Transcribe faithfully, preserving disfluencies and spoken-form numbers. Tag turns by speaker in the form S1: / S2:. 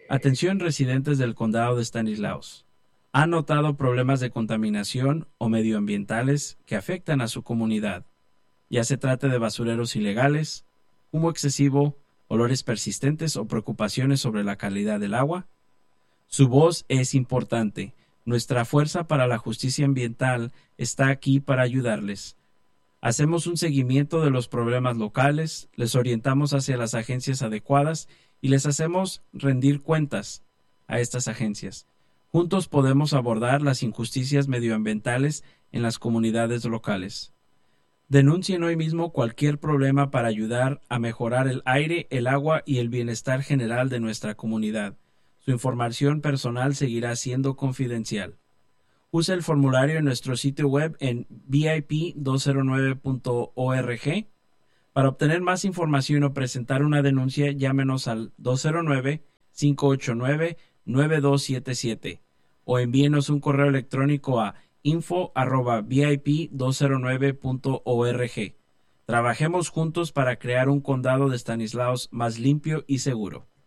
S1: Atención residentes del condado de Stanislaus. ¿Han notado problemas de contaminación o medioambientales que afectan a su comunidad? Ya se trate de basureros ilegales, humo excesivo, olores persistentes o preocupaciones sobre la calidad del agua. Su voz es importante. Nuestra fuerza para la justicia ambiental está aquí para ayudarles. Hacemos un seguimiento de los problemas locales, les orientamos hacia las agencias adecuadas y les hacemos rendir cuentas a estas agencias. Juntos podemos abordar las injusticias medioambientales en las comunidades locales. Denuncien hoy mismo cualquier problema para ayudar a mejorar el aire, el agua y el bienestar general de nuestra comunidad. Su información personal seguirá siendo confidencial. Use el formulario en nuestro sitio web en V I P dos cero nueve punto org. Para obtener más información o presentar una denuncia, llámenos al dos cero nueve, cinco ocho nueve, nueve dos siete siete o envíenos un correo electrónico a info arroba vip dos cero nueve punto org. Trabajemos juntos para crear un condado de Stanislaus más limpio y seguro.